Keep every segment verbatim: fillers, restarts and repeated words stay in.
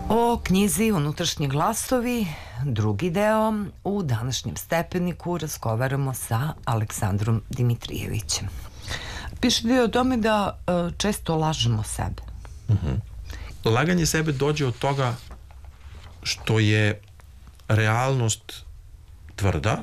O knjizi Unutrašnji glasovi, drugi deo, u današnjem Stepeniku razgovaramo sa Aleksandrom Dimitrijevićem. Pišete o tome da uh, često lažemo sebe. Uh-huh. Laganje sebe dođe od toga što je realnost tvrda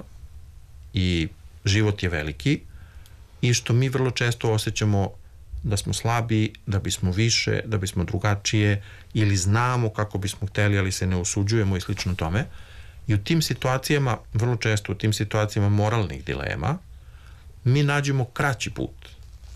i život je veliki i što mi vrlo često osjećamo da smo slabi, da bismo više, da bismo drugačije ili znamo kako bismo hteli, ali se ne usuđujemo i slično tome. I u tim situacijama, vrlo često u tim situacijama moralnih dilema, mi nađemo kraći put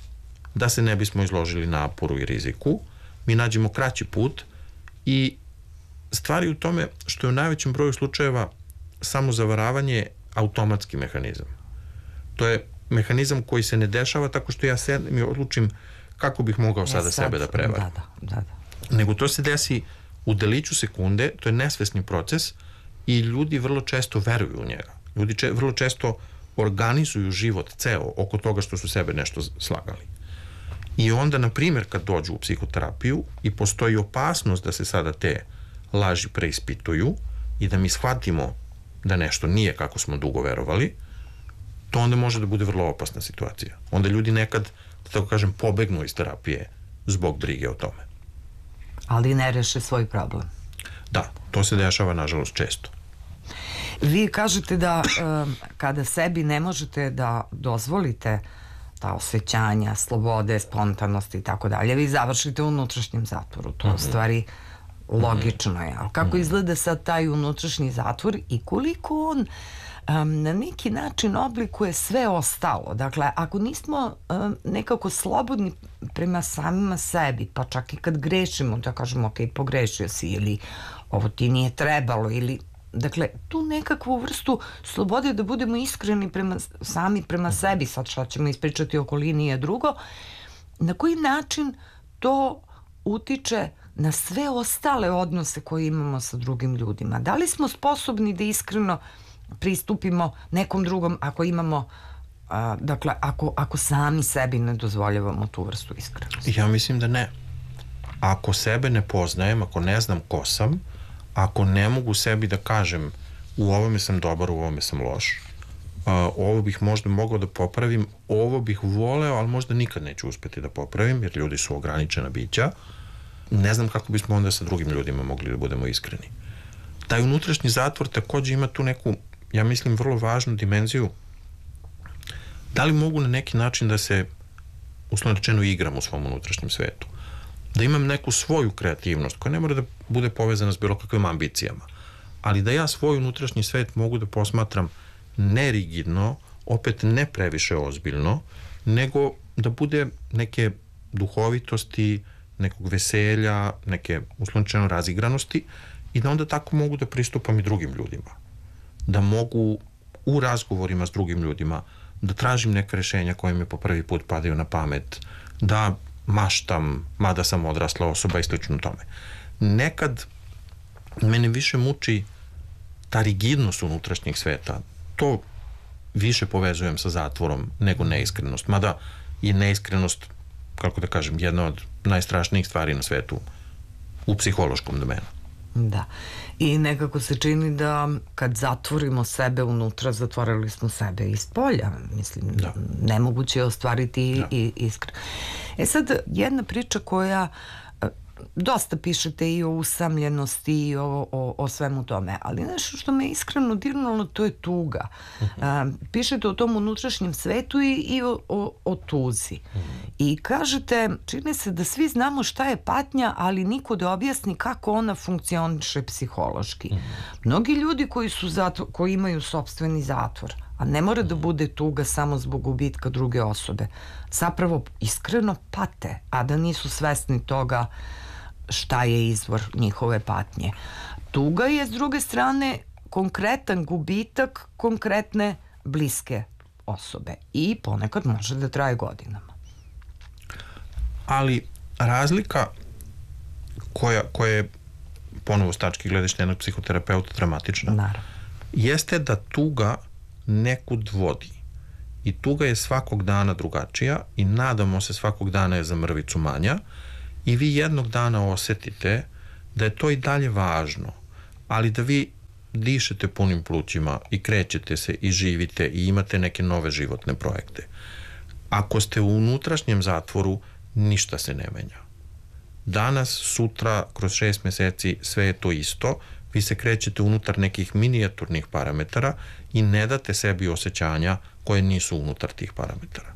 da se ne bismo izložili naporu i riziku. Mi nađemo kraći put i stvari u tome što je u najvećem broju slučajeva samozavaravanje automatski mehanizam. To je mehanizam koji se ne dešava tako što ja sedem i odlučim kako bih mogao sada sad, sebe da prevarim. Da, da, da, da. Nego to se desi u deliću sekunde, to je nesvesni proces i ljudi vrlo često veruju u njega. Ljudi če, vrlo često organizuju život ceo oko toga što su sebe nešto slagali. I onda, na primjer, kad dođu u psihoterapiju i postoji opasnost da se sada te laži preispituju i da mi shvatimo da nešto nije kako smo dugo verovali, to onda može da bude vrlo opasna situacija. Onda ljudi nekad, da tako kažem, pobegnu iz terapije zbog brige o tome. Ali ne reše svoj problem. Da, to se dešava, nažalost, često. Vi kažete da um, kada sebi ne možete da dozvolite ta osjećanja, slobode, spontanosti i tako dalje, vi završite u unutrašnjem zatvoru. To je u stvari logično je. Ali kako izgleda sad taj unutrašnji zatvor i koliko on um, na neki način oblikuje sve ostalo? Dakle, ako nismo um, nekako slobodni prema samima sebi, pa čak i kad grešimo, da kažemo, ok, pogrešio si ili ovo ti nije trebalo ili dakle, tu nekakvu vrstu slobode da budemo iskreni prema, sami prema sebi, sad šta ćemo ispričati okolini je drugo, na koji način to utiče na sve ostale odnose koje imamo sa drugim ljudima? Da li smo sposobni da iskreno pristupimo nekom drugom ako imamo, a, dakle, ako, ako sami sebi ne dozvoljavamo tu vrstu iskrenosti? Ja mislim da ne. Ako sebe ne poznajem, ako ne znam ko sam, ako ne mogu sebi da kažem u ovome sam dobar, u ovome sam loš, uh, ovo bih možda mogao da popravim, ovo bih voleo, ali možda nikad neću uspeti da popravim, jer ljudi su ograničena bića, ne znam kako bismo onda sa drugim ljudima mogli da budemo iskreni. Taj unutrašnji zatvor takođe ima tu neku, ja mislim, vrlo važnu dimenziju. Da li mogu na neki način da se, uslovno rečeno, igram u svom unutrašnjem svetu? Da imam neku svoju kreativnost koja ne mora da bude povezana s bilo kakvim ambicijama, ali da ja svoj unutrašnji svet mogu da posmatram ne rigidno, opet ne previše ozbiljno, nego da bude neke duhovitosti, nekog veselja, neke uslovno razigranosti i da onda tako mogu da pristupam i drugim ljudima. Da mogu u razgovorima s drugim ljudima da tražim neka rešenja koje mi po prvi put padaju na pamet, da maštam, mada sam odrasla osoba i slično tome. Nekad mene više muči ta rigidnost unutrašnjeg sveta. To više povezujem sa zatvorom nego neiskrenost. Mada je neiskrenost, kako da kažem, jedna od najstrašnijih stvari na svetu u psihološkom domenu. Da. I nekako se čini da kad zatvorimo sebe unutra, zatvorili smo sebe iz polja. Mislim, da. Nemoguće je ostvariti da. I iskre. E sad, jedna priča koja dosta pišete i o usamljenosti i o, o, o svemu tome, ali nešto što me iskreno dirnulo, to je tuga. Uh-huh. Pišete o tom unutrašnjem svetu i, i o, o, o tuzi. Uh-huh. I kažete, čini se da svi znamo šta je patnja, ali niko da objasni kako ona funkcioniše psihološki. Uh-huh. Mnogi ljudi koji, su zatvor, koji imaju sopstveni zatvor, a ne mora da bude tuga samo zbog gubitka druge osobe, zapravo iskreno pate, a da nisu svesni toga šta je izvor njihove patnje. Tuga je, s druge strane, konkretan gubitak konkretne bliske osobe i ponekad može da traje godinama. Ali razlika koja, koja je ponovo s tačke gledišta jednog psihoterapeuta dramatična, naravno, jeste da tuga nekud vodi. I tuga je svakog dana drugačija i nadamo se svakog dana je za mrvicu manja i vi jednog dana osetite da je to i dalje važno, ali da vi dišete punim plućima i krećete se i živite i imate neke nove životne projekte. Ako ste u unutrašnjem zatvoru, ništa se ne menja. Danas, sutra, kroz šest meseci, sve je to isto. Vi se krećete unutar nekih minijaturnih parametara i ne date sebi osjećanja koje nisu unutar tih parametara.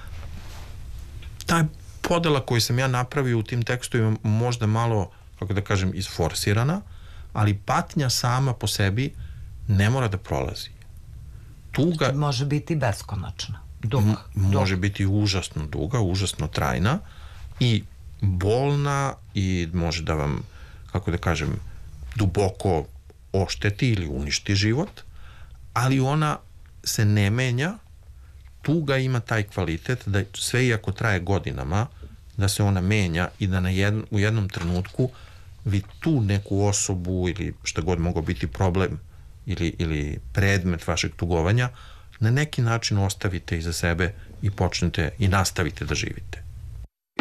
Ta podela koju sam ja napravio u tim tekstovima možda malo, kako da kažem, isforsirana, ali patnja sama po sebi ne mora da prolazi. Tuga može biti beskonačna. Duga. Može biti užasno duga, užasno trajna i bolna i može da vam, kako da kažem, duboko ošteti ili uništi život, ali ona se ne menja. Tuga ima taj kvalitet da sve iako traje godinama, da se ona menja i da na jedn, u jednom trenutku vi tu neku osobu ili šta god mogao biti problem ili, ili predmet vašeg tugovanja na neki način ostavite iza sebe i počnete i nastavite da živite.